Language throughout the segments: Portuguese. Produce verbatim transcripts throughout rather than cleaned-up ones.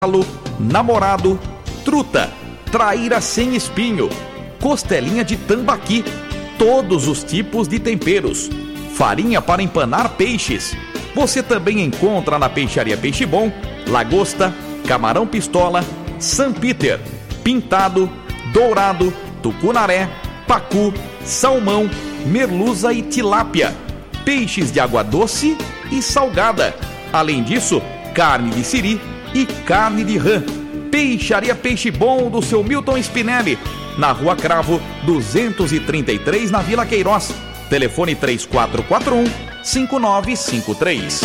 namorado, truta, traíra sem espinho, costelinha de tambaqui, todos os tipos de temperos, farinha para empanar peixes. Você também encontra na Peixaria Peixe Bom, lagosta, camarão pistola, San Peter, pintado, dourado, tucunaré, pacu, salmão, merluza e tilápia, peixes de água doce e salgada. Além disso, carne de siri e carne de rã. Peixaria Peixe Bom do seu Milton Spinelli, na Rua Cravo duzentos e trinta e três, na Vila Queiroz. Telefone três quatro quatro um, cinco nove cinco três.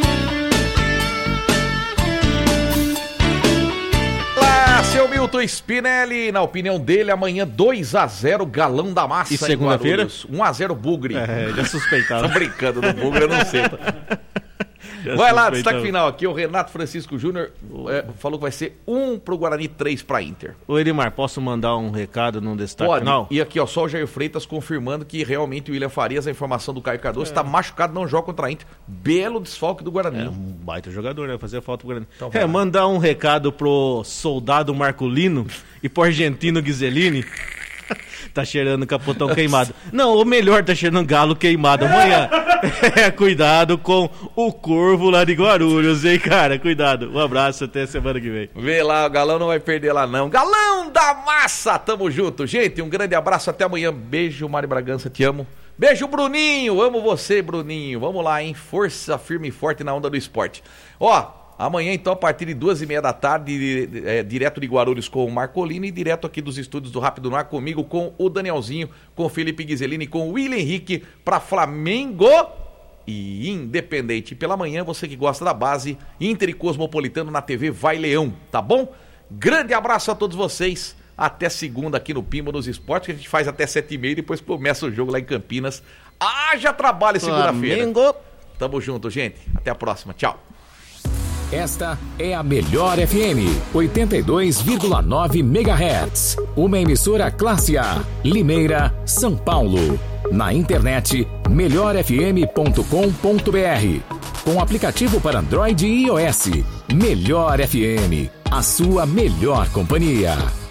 Lá, seu Milton Spinelli, na opinião dele, amanhã dois a zero, Galão da Massa. E segunda-feira? um a zero Bugre. É, já suspeitava. Tô brincando do Bugre, eu não sei. Já vai lá, destaque final aqui, o Renato Francisco Júnior é, falou que vai ser um pro Guarani, três pra Inter. Ô Edmar, posso mandar um recado num destaque Pode. final? E aqui, ó, só o Jair Freitas confirmando que realmente o William Farias, a informação do Caio Cardoso, está é. machucado, não joga contra a Inter. Belo desfalque do Guarani. É um baita jogador, né? Fazer falta pro Guarani. Então, é, mandar um recado pro soldado Marcolino e pro argentino Ghiseline. Tá cheirando capotão queimado. Não, ou melhor, tá cheirando galo queimado amanhã. É, cuidado com o corvo lá de Guarulhos, hein, cara? Cuidado. Um abraço, até semana que vem. Vê lá, o Galão não vai perder lá não. Galão da Massa, tamo junto. Gente, um grande abraço, até amanhã. Beijo, Mari Bragança, te amo. Beijo, Bruninho, amo você, Bruninho. Vamos lá, hein? Força firme e forte na onda do esporte. Ó, amanhã, então, a partir de duas e meia da tarde, é, direto de Guarulhos com o Marcolino e direto aqui dos estúdios do Rápido no Ar comigo, com o Danielzinho, com o Felipe Ghiseline, com o William Henrique, para Flamengo e Independente. Pela manhã, você que gosta da base, Inter e Cosmopolitano na T V Vai Leão, tá bom? Grande abraço a todos vocês. Até segunda aqui no Pimba dos Esportes, que a gente faz até sete e meia e depois começa o jogo lá em Campinas. Haja trabalho segunda-feira. Flamengo. Tamo junto, gente. Até a próxima. Tchau. Esta é a Melhor F M, oitenta e dois vírgula nove megahertz. Uma emissora classe A, Limeira, São Paulo. Na internet, melhor f m ponto com ponto b r. Com aplicativo para Android e iOS. Melhor F M, a sua melhor companhia.